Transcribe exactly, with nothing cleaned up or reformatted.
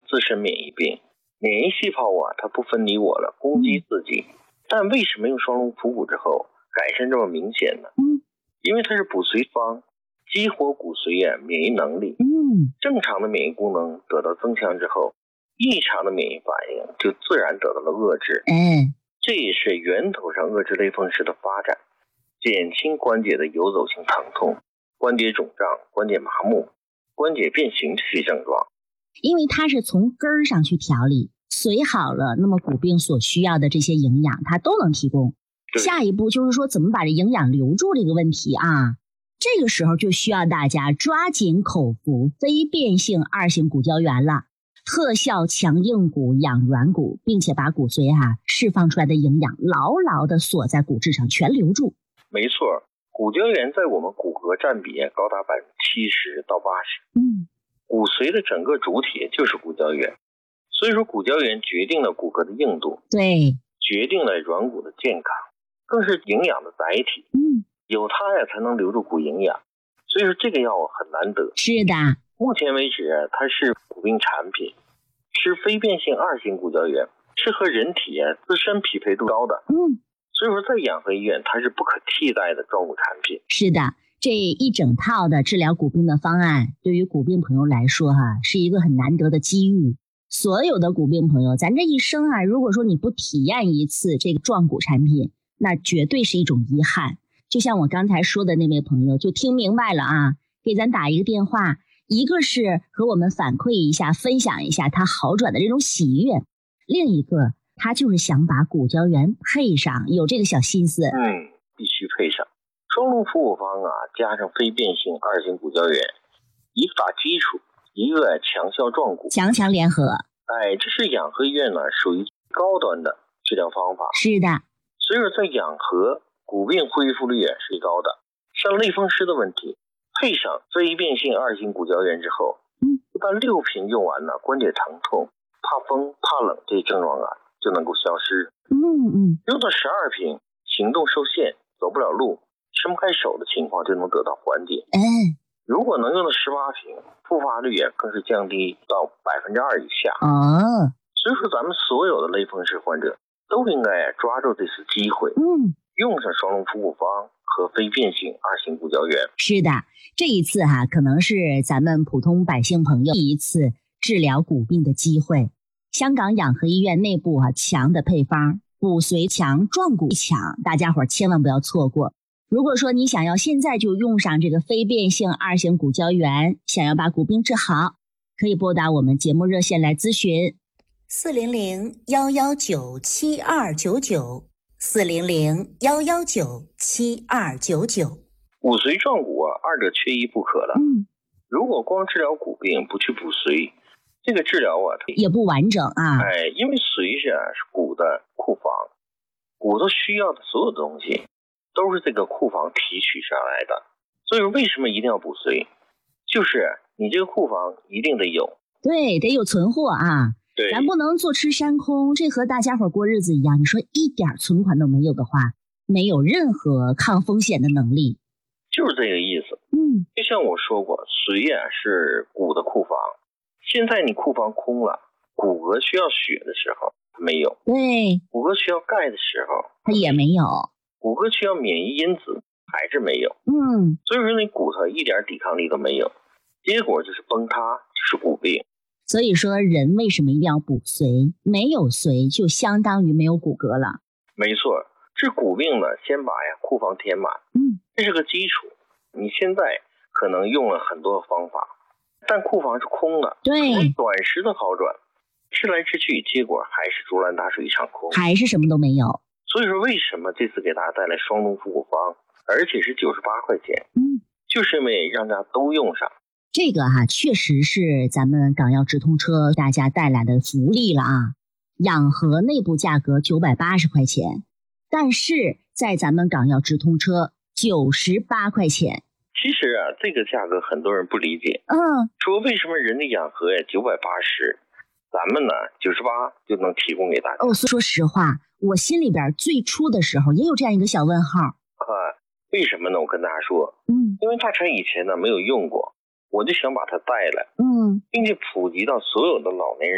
自身免疫病，免疫细胞啊它不分你我了，攻击自己。嗯、但为什么用双龙伏骨之后改善这么明显呢？ 嗯， 因为它是补髓方，激活骨髓啊免疫能力。 嗯， 正常的免疫功能得到增强之后，异常的免疫反应就自然得到了遏制。 哎， 这也是源头上遏制类风湿的发展，减轻关节的游走性疼痛、关节肿胀、关节麻木、关节变形这些症状。 因为它是从根儿上去调理，髓好了，那么骨病所需要的这些营养它都能提供。下一步就是说怎么把这营养留住这个问题啊，这个时候就需要大家抓紧口服非变性二型骨胶原了，特效强硬骨、养软骨，并且把骨髓啊释放出来的营养牢牢的锁在骨质上，全留住。 没错，骨胶原在我们骨骼占比高达百分之七十到八十。 嗯， 骨髓的整个主体就是骨胶原，所以说骨胶原决定了骨骼的硬度， 对， 决定了软骨的健康，更是营养的载体。 嗯， 有它呀才能留住骨营养，所以说这个药很难得。 是的， 目前为止它是骨病产品，是非变性二型骨胶原，是和人体自身匹配度高的。 嗯， 所以说在养和医院它是不可替代的壮骨产品。 是的，这一整套的治疗骨病的方案对于骨病朋友来说哈、啊，是一个很难得的机遇。所有的骨病朋友，咱这一生啊，如果说你不体验一次这个壮骨产品，那绝对是一种遗憾。就像我刚才说的那位朋友就听明白了啊，给咱打一个电话，一个是和我们反馈一下分享一下他好转的这种喜悦，另一个他就是想把骨胶原配上，有这个小心思。 嗯，必须配上双龙伏骨方啊，加上非变性二型骨胶原，一个打基础，一个强效壮骨， 强强联合。 哎，这是养和医院呢属于高端的治疗方法。 是的， 所以说在养和骨病恢复率也是高的。像类风湿的问题，配上非变性二型骨胶原之后， 嗯， 一般六瓶用完呢，关节疼痛、怕风、怕冷这些症状啊就能够消失。 嗯嗯， 用到十二瓶，行动受限、走不了路、伸不开手的情况就能得到缓解。 哎， 如果能用到十八瓶，复发率也更是降低到百分之二以下。 哦， 所以说咱们所有的类风湿患者都应该抓住这次机会， 嗯， 用上双龙伏骨方和非变性二型骨胶原。 是的，这一次哈、啊，可能是咱们普通百姓朋友第一次治疗骨病的机会。香港养和医院内部啊强的配方，骨髓强、壮骨强，大家伙千万不要错过。如果说你想要现在就用上这个非变性二型骨胶原，想要把骨病治好，可以拨打我们节目热线来咨询四零零幺幺九七二九九四零零幺幺九七二九九。 骨髓壮骨啊，二者缺一不可了。 嗯， 如果光治疗骨病不去补髓，这个治疗啊也不完整啊。 哎，因为髓是啊是骨的库房，骨头需要的所有的东西都是这个库房提取上来的。所以为什么一定要补髓？就是你这个库房一定得有， 对，得有存货啊。 对， 咱不能坐吃山空，这和大家伙过日子一样。你说一点存款都没有的话，没有任何抗风险的能力， 就是这个意思。 嗯， 就像我说过，髓啊是骨的库房，现在你库房空了，骨骼需要血的时候没有， 对， 骨骼需要钙的时候它也没有， 骨骼需要免疫因子还是没有。 嗯， 所以说你骨头一点抵抗力都没有，结果就是崩塌，就是骨病。 所以说人为什么一定要补髓？没有髓就相当于没有骨骼了。 没错，治骨病呢，先把呀库房填满， 嗯， 这是个基础。你现在可能用了很多方法，但库房是空的， 对， 短时的好转，吃来吃去，结果还是竹篮打水一场空， 还是什么都没有。 所以说为什么这次给大家带来双龙伏骨方，而且是九十八块钱， 嗯， 就是因为让大家都用上。 这个哈、啊，确实是咱们港药直通车大家带来的福利了啊！养和内部价格九百八十块钱，但是在咱们港药直通车九十八块钱。 其实啊，这个价格很多人不理解， 嗯， 说为什么人家养和呀九百八十，咱们呢九十八就能提供给大家？ 哦，说实话，我心里边最初的时候也有这样一个小问号啊，为什么呢？我跟大家说， 嗯， 因为大成以前呢没有用过。我就想把它带来， 嗯， 并且普及到所有的老年人